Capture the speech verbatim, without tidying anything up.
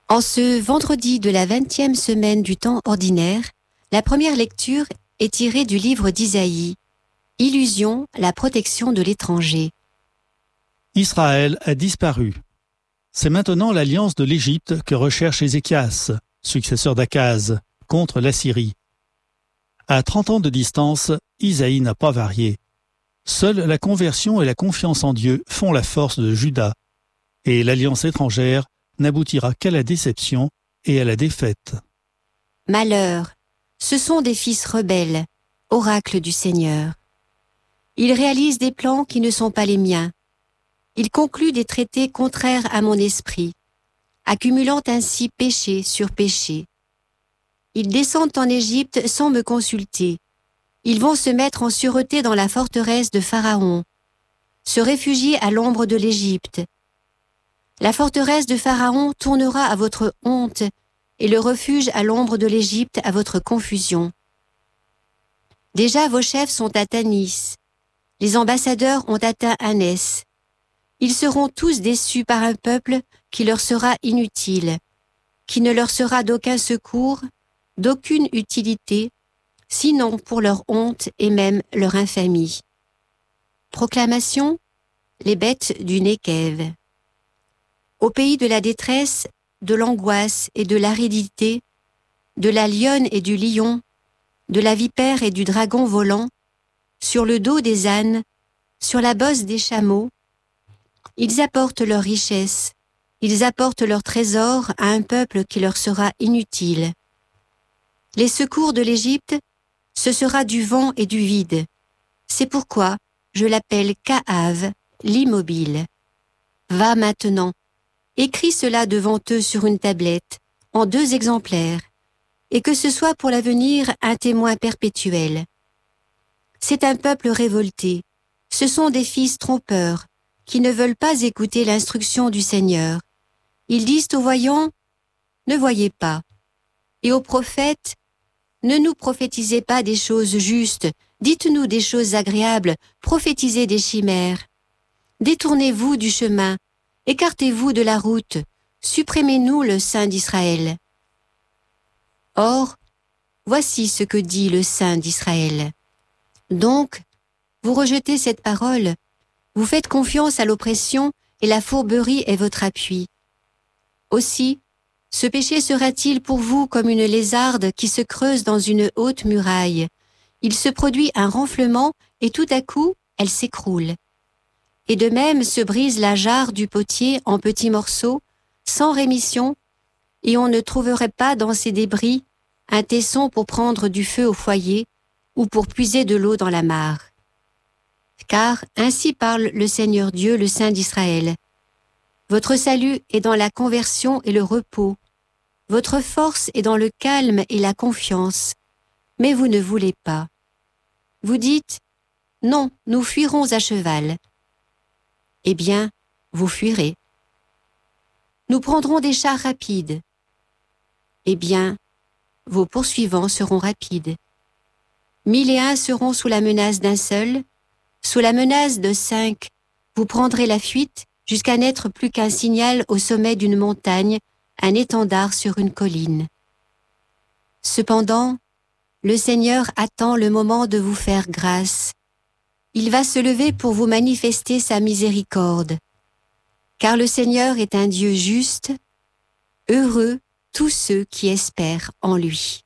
En ce vendredi de la vingtième semaine du temps ordinaire, la première lecture est tirée du livre d'Isaïe, « Illusion, la protection de l'étranger ». Israël a disparu. C'est maintenant l'alliance de l'Égypte que recherche Ézéchias, successeur d'Akaz, contre l'Assyrie. À trente ans de distance, Isaïe n'a pas varié. Seule la conversion et la confiance en Dieu font la force de Juda, et l'alliance étrangère n'aboutira qu'à la déception et à la défaite. Malheur, ce sont des fils rebelles, oracle du Seigneur. Ils réalisent des plans qui ne sont pas les miens. Ils concluent des traités contraires à mon esprit, accumulant ainsi péché sur péché. Ils descendent en Égypte sans me consulter. Ils vont se mettre en sûreté dans la forteresse de Pharaon, se réfugier à l'ombre de l'Égypte. La forteresse de Pharaon tournera à votre honte et le refuge à l'ombre de l'Égypte à votre confusion. Déjà vos chefs sont à Tanis, les ambassadeurs ont atteint Anès. Ils seront tous déçus par un peuple qui leur sera inutile, qui ne leur sera d'aucun secours, d'aucune utilité, sinon pour leur honte et même leur infamie. Proclamation, les bêtes du Negev. Au pays de la détresse, de l'angoisse et de l'aridité, de la lionne et du lion, de la vipère et du dragon volant, sur le dos des ânes, sur la bosse des chameaux, ils apportent leur richesse, ils apportent leur trésor à un peuple qui leur sera inutile. Les secours de l'Égypte, ce sera du vent et du vide. C'est pourquoi je l'appelle Kaav, l'immobile. Va maintenant, écris cela devant eux sur une tablette, en deux exemplaires, et que ce soit pour l'avenir un témoin perpétuel. C'est un peuple révolté, ce sont des fils trompeurs, qui ne veulent pas écouter l'instruction du Seigneur. Ils disent aux voyants, « Ne voyez pas », et aux prophètes, « Ne nous prophétisez pas des choses justes, dites-nous des choses agréables, prophétisez des chimères. Détournez-vous du chemin, écartez-vous de la route, supprimez-nous le Saint d'Israël. » Or, voici ce que dit le Saint d'Israël. Donc, vous rejetez cette parole, vous faites confiance à l'oppression et la fourberie est votre appui. Aussi, ce péché sera-t-il pour vous comme une lézarde qui se creuse dans une haute muraille. Il se produit un renflement et tout à coup, elle s'écroule. Et de même se brise la jarre du potier en petits morceaux, sans rémission, et on ne trouverait pas dans ces débris un tesson pour prendre du feu au foyer ou pour puiser de l'eau dans la mare. Car ainsi parle le Seigneur Dieu, le Saint d'Israël. Votre salut est dans la conversion et le repos. Votre force est dans le calme et la confiance. Mais vous ne voulez pas. Vous dites, non, nous fuirons à cheval. Eh bien, vous fuirez. Nous prendrons des chars rapides. Eh bien, vos poursuivants seront rapides. Mille et un seront sous la menace d'un seul. Sous la menace de cinq, vous prendrez la fuite jusqu'à n'être plus qu'un signal au sommet d'une montagne, un étendard sur une colline. Cependant, le Seigneur attend le moment de vous faire grâce. Il va se lever pour vous manifester sa miséricorde. Car le Seigneur est un Dieu juste, heureux tous ceux qui espèrent en lui.